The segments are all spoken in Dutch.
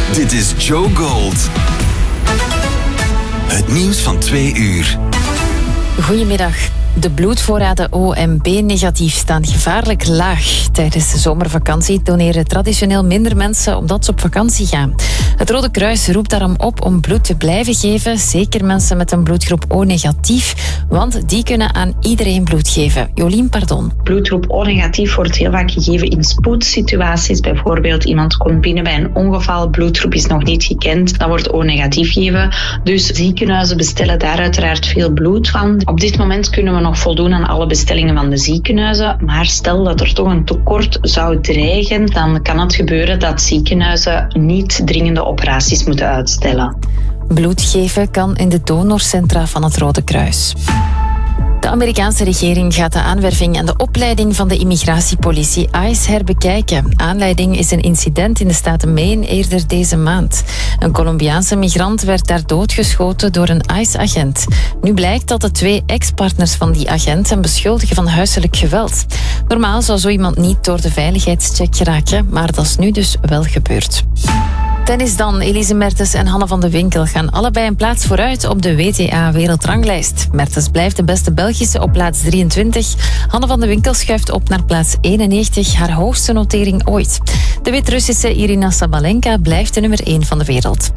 Dit is Joe Gold. Het nieuws van 2 uur. Goedemiddag. De bloedvoorraden O en B negatief staan gevaarlijk laag. Tijdens de zomervakantie doneren traditioneel minder mensen omdat ze op vakantie gaan. Het Rode Kruis roept daarom op om bloed te blijven geven, zeker mensen met een bloedgroep O negatief, want die kunnen aan iedereen bloed geven. Jolien, pardon. Bloedgroep O negatief wordt heel vaak gegeven in spoedsituaties. Bijvoorbeeld iemand komt binnen bij een ongeval, bloedgroep is nog niet gekend, dan wordt O negatief gegeven. Dus ziekenhuizen bestellen daar uiteraard veel bloed van. Op dit moment kunnen we nog voldoen aan alle bestellingen van de ziekenhuizen, maar stel dat er toch een tekort zou dreigen, dan kan het gebeuren dat ziekenhuizen niet dringende operaties moeten uitstellen. Bloed geven kan in de donorcentra van het Rode Kruis. De Amerikaanse regering gaat de aanwerving en de opleiding van de immigratiepolitie ICE herbekijken. Aanleiding is een incident in de staat Maine eerder deze maand. Een Colombiaanse migrant werd daar doodgeschoten door een ICE-agent. Nu blijkt dat de 2 ex-partners van die agent hem beschuldigen van huiselijk geweld. Normaal zou zo iemand niet door de veiligheidscheck geraken, maar dat is nu dus wel gebeurd. Tennis dan. Elise Mertens en Hanne van de Winkel gaan allebei een plaats vooruit op de WTA-wereldranglijst. Mertens blijft de beste Belgische op plaats 23. Hanne van de Winkel schuift op naar plaats 91, haar hoogste notering ooit. De Wit-Russische Irina Sabalenka blijft de nummer 1 van de wereld.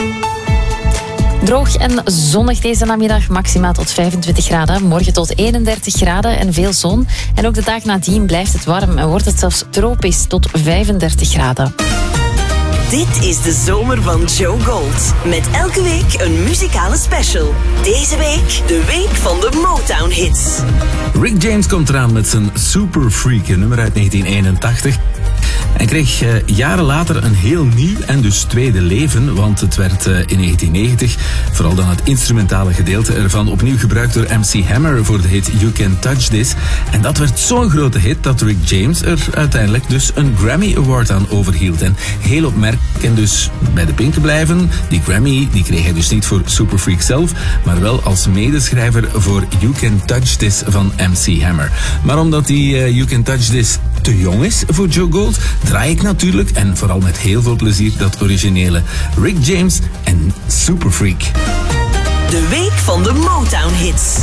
Droog en zonnig deze namiddag, maximaal tot 25 graden. Morgen tot 31 graden en veel zon. En ook de dag nadien blijft het warm en wordt het zelfs tropisch tot 35 graden. Dit is de zomer van Joe Gold. Met elke week een muzikale special. Deze week de week van de Motown hits. Rick James komt eraan met zijn Super Freak, een nummer uit 1981. En kreeg jaren later een heel nieuw en dus tweede leven, want het werd in 1990, vooral dan het instrumentale gedeelte ervan, opnieuw gebruikt door MC Hammer voor de hit You Can Touch This. En dat werd zo'n grote hit dat Rick James er uiteindelijk dus een Grammy Award aan overhield. En heel opmerkelijk dus bij de Pink blijven. Die Grammy die kreeg hij dus niet voor Super Freak zelf, maar wel als medeschrijver voor You Can Touch This van MC Hammer. Maar omdat die You Can Touch This te jong is voor Joe Gold, draai ik natuurlijk, en vooral met heel veel plezier, dat originele Rick James en Super Freak. De week van de Motown hits.